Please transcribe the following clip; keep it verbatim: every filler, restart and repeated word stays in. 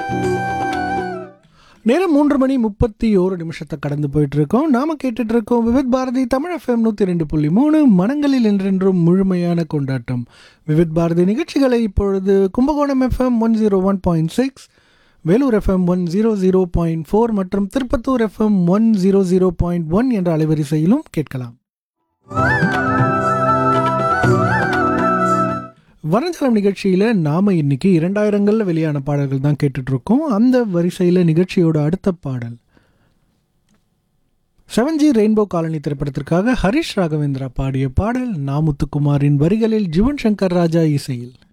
நேரம் மூன்று மணி முப்பத்தி ஓரு நிமிஷத்தை கடந்து போயிட்டு இருக்கோம். நாம கேட்டுட்டு இருக்கோம் விவித் பாரதி தமிழ் எஃப்எம் நூற்றி ரெண்டு புள்ளி மூணு மனங்களில் என்றென்றும் முழுமையான கொண்டாட்டம். விவித் பாரதி நிகழ்ச்சிகளை இப்பொழுது Kumbakonam FM one zero one point six, Vellore FM one zero zero point four மற்றும் Tirupattur FM one zero zero point one என்ற அலைவரிசையிலும் கேட்கலாம். வனஜலம் நிகழ்ச்சியில் நாம் இன்னைக்கு இரண்டாயிரங்களில் வெளியான பாடல்கள் தான் கேட்டுட்ருக்கோம். அந்த வரிசையில் நிகழ்ச்சியோட அடுத்த பாடல் செவன் ஜி ரெயின்போ காலனி திரைப்படத்திற்காக ஹரிஷ் ராகவேந்திரா பாடிய பாடல். நாமுத்துக்குமாரின் வரிகளில் ஜுவன் சங்கர் ராஜா இசையில்.